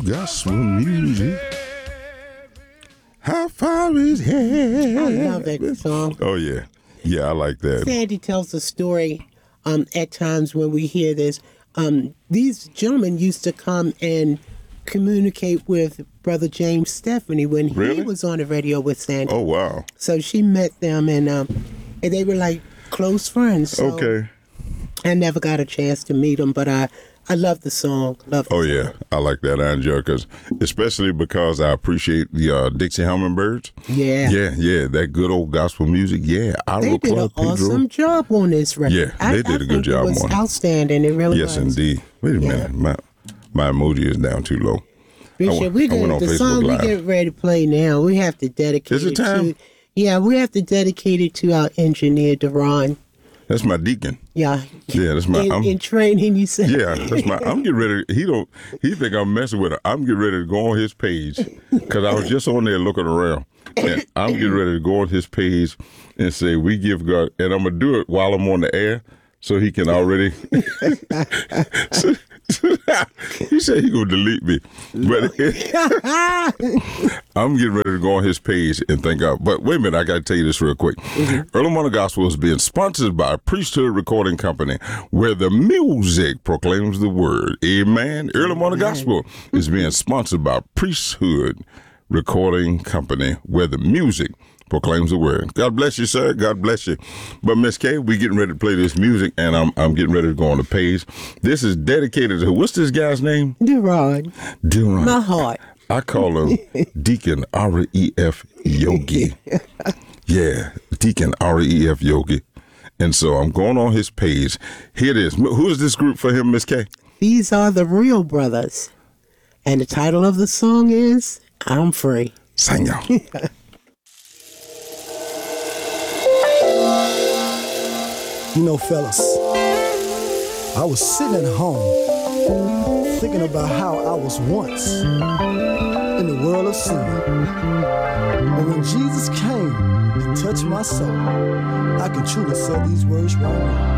gospel music. How far is heaven? I love that song. Oh, yeah. Yeah, I like that. Sandy tells a story at times when we hear this. These gentlemen used to come and communicate with Brother James Stephanie when he was on the radio with Sandy. Oh, wow. So she met them, and they were like close friends. So Okay. I never got a chance to meet them, but I love the song. Yeah, I like that. I enjoy it, especially because I appreciate the Dixie Hummingbirds. Yeah. Yeah, that good old gospel music. Yeah, They did an awesome job on this record. Yeah, they did a good job on it. It was on it. outstanding. It really was. Yes, indeed. Wait a minute. My emoji is down too low. Bishop, Facebook song Live. we get ready to play now, we have to dedicate Is it time? we have to dedicate it to our engineer, Deron. That's my deacon. Yeah. Yeah, that's my. In training, you said. Yeah, that's my. I'm getting ready. He think I'm messing with him. I'm getting ready to go on his page because I was just on there looking around, and I'm getting ready to go on his page and say we give God, and I'm gonna do it while I'm on the air, so he can already. He said he gonna delete me, but I'm getting ready to go on his page and thank God. But wait a minute, I gotta tell you this real quick. Early Morning Gospel is being sponsored by Priesthood Recording Company, where the music proclaims the word. Amen. Early Morning Gospel is being sponsored by Priesthood Recording Company, where the music proclaims the word. God bless you, sir. God bless you. But Miss K, we getting ready to play this music, and I'm getting ready to go on the page. This is dedicated to what's this guy's name? Deron. My heart. I call him Deacon R.E.F. Yogi. Yeah, Deacon R.E.F. Yogi. And so I'm going on his page. Here it is. Who is this group for him, Miss K? These are the Real Brothers. And the title of the song is I'm Free. Sing y'all. You know, fellas, I was sitting at home thinking about how I was once in the world of sin. But when Jesus came and touched my soul, I can truly say these words right now.